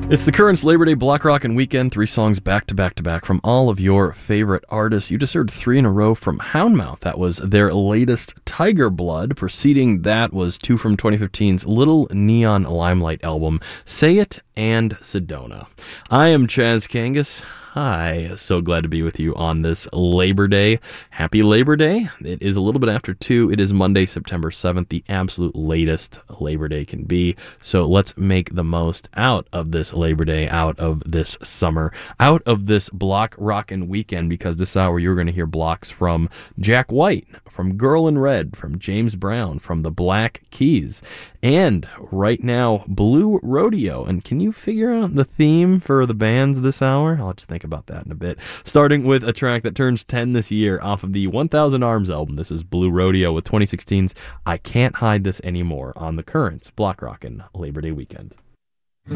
It's the Currents Labor Day Block Rockin' Weekend. 3 songs back to back to back from all of your favorite artists. You just heard 3 in a row from Houndmouth. That was their latest Tiger Blood. Preceding that was 2 from 2015's Little Neon Limelight album, Say It and Sedona. I am Chaz Kangas. Hi, so glad to be with you on this Labor Day. Happy Labor Day. It is a little bit after 2. It is Monday, September 7th, the absolute latest Labor Day can be. So let's make the most out of this Labor Day, out of this summer, out of this block rockin' weekend, because this hour you're going to hear blocks from Jack White, from Girl in Red, from James Brown, from the Black Keys, and right now, Blue Rodeo. And can you figure out the theme for the bands this hour? I'll just think about that in a bit. Starting with a track that turns 10 this year off of the 1000 Arms album. This is Blue Rodeo with 2016's I Can't Hide This Anymore on the Currents Block Rockin' Labor Day Weekend.